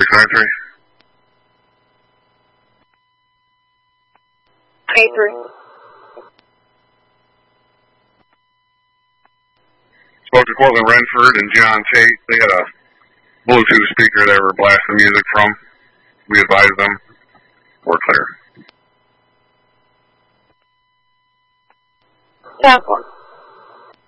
Factory. 8-3. Spoke to Cortland Renford and John Tate. They had a Bluetooth speaker they were blasting music from. We advised them. We're clear. South 1.